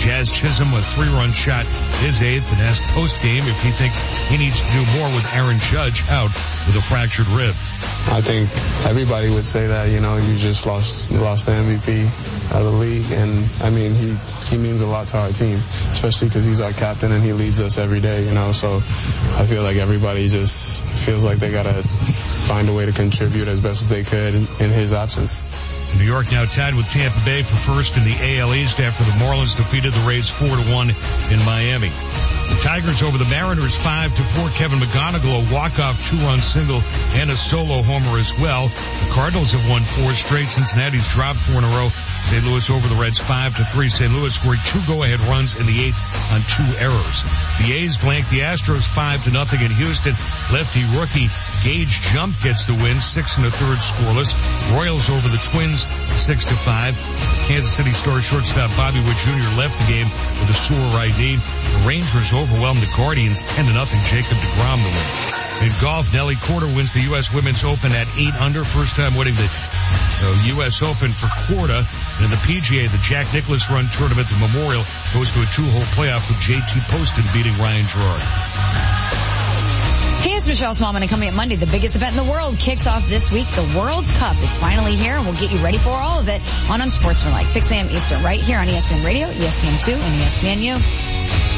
Jazz Chisholm, a 3-run shot, his 8th, and asked post-game if he thinks he needs to do more with Aaron Judge out with a fractured rib. I think everybody would say that, you just lost the MVP out of the league. And, I mean, he means a lot to our team, especially because he's our captain and he leads us every day, So I feel like everybody just feels like they got to find a way to contribute as best as they could in his absence. New York now tied with Tampa Bay for first in the AL East after the Marlins defeated the Rays 4-1 in Miami. The Tigers over the Mariners 5-4. Kevin McGonigal, a walk-off 2-run single and a solo homer as well. The Cardinals have won 4 straight. Cincinnati's dropped 4 in a row. St. Louis over the Reds 5-3. St. Louis scored 2 go-ahead runs in the 8th on 2 errors. The A's blanked the Astros 5-0 in Houston. Lefty rookie Gage Jump gets the win, 6 1/3 scoreless. Royals over the Twins 6-5. Kansas City Star shortstop Bobby Witt Jr. left the game with a sore right knee. The Rangers overwhelmed the Guardians 10-0. Jacob deGrom the win. In golf, Nelly Korda wins the U.S. Women's Open at 8 under, first time winning the U.S. Open for Korda. And in the PGA, the Jack Nicklaus Run Tournament, the Memorial, goes to a 2-hole playoff with JT Poston beating Ryan Gerard. Hey, it's Michelle Smallman, and coming up Monday, the biggest event in the world kicks off this week. The World Cup is finally here, and we'll get you ready for all of it on Unsportsmanlike, 6 a.m. Eastern, right here on ESPN Radio, ESPN2, and ESPNU.